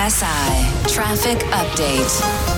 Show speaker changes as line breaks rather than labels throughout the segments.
SI Traffic Update.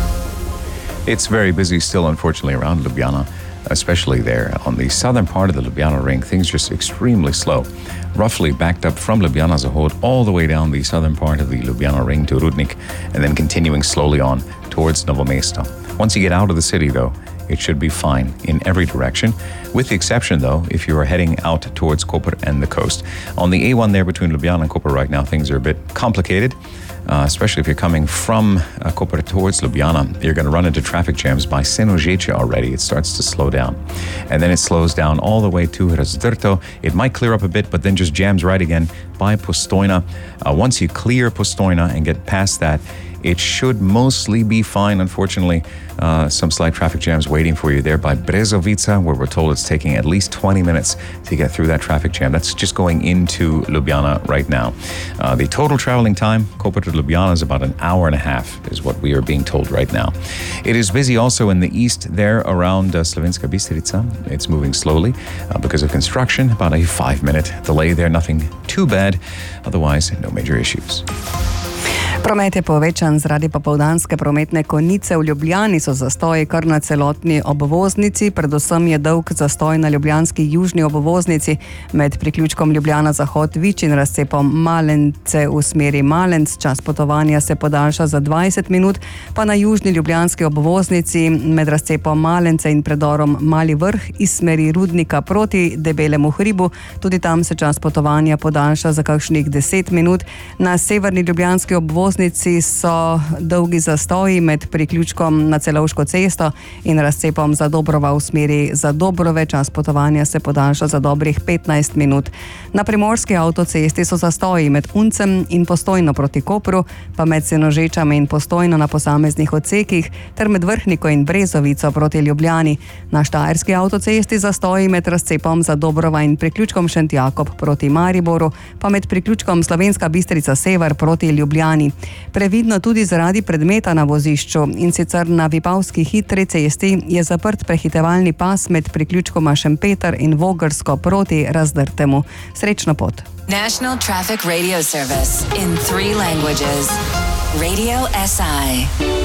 It's very busy still, unfortunately, around Ljubljana, especially there on the southern part of the Ljubljana ring. Things just extremely slow. Roughly backed up from Ljubljana Zahod all the way down the southern part of the Ljubljana ring to Rudnik, and then continuing slowly on towards Novo Mesto. Once you get out of the city, though, it should be fine in every direction, with the exception, though, if you are heading out towards Koper and the coast. On the A1 there between Ljubljana and Koper right now, things are a bit complicated, especially if you're coming from Koper towards Ljubljana. You're going to run into traffic jams by Senožeče already. It starts to slow down. And then it slows down all the way to Razdrto. It might clear up a bit, but then just jams right again by Postojna. Once you clear Postojna and get past that, it should mostly be fine. Unfortunately, some slight traffic jams waiting for you there by Brezovica, where we're told it's taking at least 20 minutes to get through that traffic jam. That's just going into Ljubljana right now. The total traveling time, Koper to Ljubljana, is about an hour and a half, is what we are being told right now. It is busy also in the east there around Slovenska Bistrica. It's moving slowly because of construction. About a 5-minute delay there, nothing too bad. Otherwise, no major issues.
Promet je povečan zaradi popoldanske prometne konice. V Ljubljani so zastoji kar na celotni obvoznici, predvsem je dolg zastoj na ljubljanski južni obvoznici med priključkom Ljubljana Zahod Vič in razcepom Malence v smeri Malenc. Čas potovanja se podaljša za 20 minut, pa na južni ljubljanski obvoznici med razcepom Malence in predorom Mali Vrh iz smeri Rudnika proti Debelemu hribu. Tudi tam se čas potovanja podaljša za kakšnih 10 minut. Na severni ljubljanski obvoznici so dolgi zastoji med priključkom na Celovško cesto in razcepom Zadobrova v smeri Zadobrove. Čas potovanja se podaljša za dobrih 15 minut. Na primorski avtocesti so zastoji med Uncem in Postojno proti Kopru, pa med Senožečami in Postojno na posameznih odsekih ter med Vrhniko in Brezovico proti Ljubljani. Na štajerski avtocesti zastoji med razcepom Zadobrova in priključkom Šentjakob proti Mariboru, pa med priključkom Slovenska Bistrica sever proti Ljubljani. Previdno tudi zaradi predmeta na vozišču, in sicer na Vipavski hitri cesti je zaprt prehitevalni pas med priključkoma Šempeter in Vogrsko proti Razdrtemu. Srečno pot.
National Traffic Radio Service in 3 languages. Radio SI.